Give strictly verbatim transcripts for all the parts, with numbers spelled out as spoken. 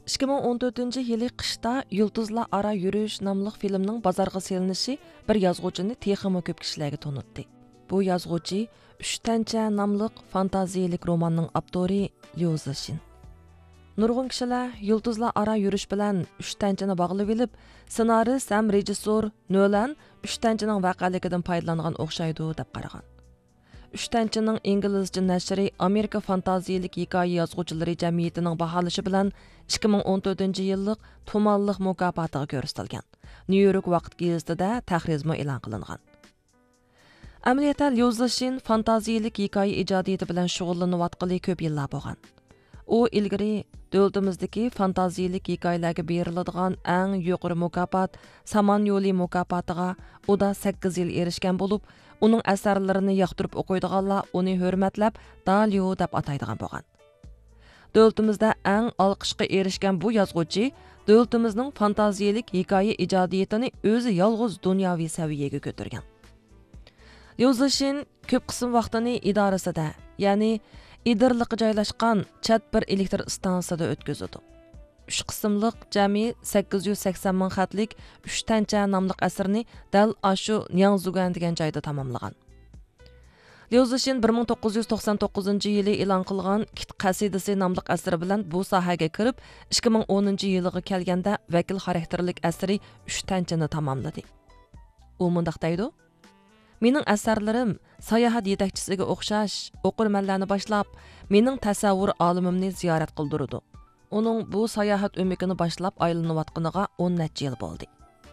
ikki ming o'n to'rtinchi yili qishda Yulduzlar Ara Yurish nomli filmning bozorga selinishi bir yozuvchini texmi ko'p kishilarga tanitdi. Bu yozuvchi uch tancha nomli fantaziyalik romanning avtori Liu Zixin. Nurg'un kishilar Yulduzlar Ara Yurish bilan uch tanchani bog'lab olib, ssenarist ham rejissor Nolan uch tanchaning voqealigidan foydalangan o'xshaydi deb qaragan. uch tanchaning inglizcha nashri Amerika fantaziyalik hikoya yozuvchilari jamiyatining baholashi bilan ikki ming o'n to'rtinchi yillik Tumanliq mukofotiga ko'rsatilgan. New York vaqt gazetida tahrizma e'lon qilingan. Amaliyotda Liu Zixin fantaziyalik hikoya ijodiyati bilan shug'ullanayotgani ko'p yillar bo'lgan. U ilgari davlatimizdagi fantaziyalik hikoyalarga beriladigan eng yuqori mukofot Samon yo'li mukofotiga uda sakkiz yil erishgan bo'lib, uning asarlarini yoqtirib o'qiydiganlar uni hurmatlab Dalio deb ataydigan bo'lgan. Davlatimizda eng olqishga erishgan bu yozuvchi davlatimizning fantaziyalik hikoya ijodiyatini o'zi yolg'iz dunyoviy saviyaga ko'targan. Liu Zixin ko'p qism vaqtini idorasida, ya'ni Idirliqqa joylashgan chat bir elektr stansiyada o'tkazadi. uch qismliq jami sakkiz yuz sakson ming xatlik uch tancha nomli asarni dal ashu Nyangzugan degan joyda tamomlagan. Liu Zixin bir ming to'qqiz yuz to'qson to'qqizinchi yili e'lon qilgan Kit qasidasi nomli asari bilan bu sohaga kirib, ikki ming o'ninchi yilga kelganda vakil xarakterlik asari uch tanchani tamomladi. U mundaq deydi: Mening asarlarim sayohat yetakchisiga o'xshash o'qirmanlarni boshlab, mening tasavvur olimimni ziyorat qildirdi. Uning bu sayohat umikini boshlab aylanayotganiga o'n necha yil bo'ldi.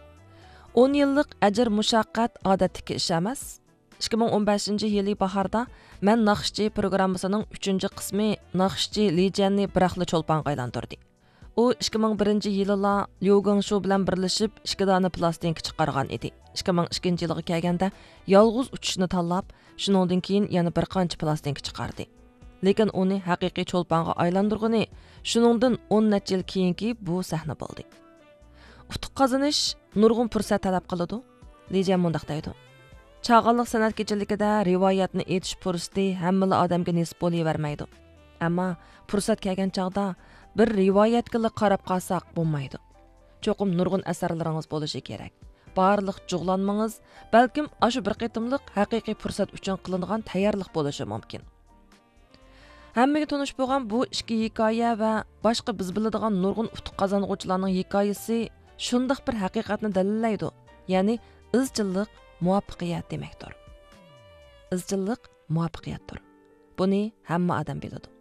o'n yillik ajr mushaqqat odatdagi ish emas. ikki ming o'n beshinchi yili bahorda men Naqshchi programmasining uchinchi qismi Naqshchi Lejanni biraqli cho'lponga aylantirdi. U ikki ming birinchi yilda Liu Gangshu bilan birlashib ikki dona plastinka chiqargan edi. ikki ming ikkinchi yilga kelganda yolg'iz uchishni tanlab, shuningdan keyin yana bir qancha plastinka chiqardi. Lekin uni haqiqiy cho'lponga aylantirgani shuningdan o'n necha yil keyingi bu sahna bo'ldi. Utuq qozonish nurg'un fursat talab qiladi. Lejan mundaq deydi: Chag'anliq san'at kechiligida rivoyatni aytish fursati hamma odamga nisb bo'lavermaydi. Ammo fursat kelgan chog'da bir rivoyatga qarab qolsak bo'lmaydi. Cho'qim nurg'un asarlaringiz bo'lishi kerak. Barliq jug'lanmangiz, balkim ashu bir qitimliq haqiqiy fursat uchun qilingan tayyorlik bo'lishi mumkin. Hammaga tonish bo'lgan bu ikki hikoya va boshqa biz biladigan nurg'un utuq qozong'uvchilarning hikoyasi shundoq bir haqiqatni dalillaydi. Ya'ni izchillik muvaffaqiyat demakdir. Izchillik muvaffaqiyatdir. Buni hamma odam biladi.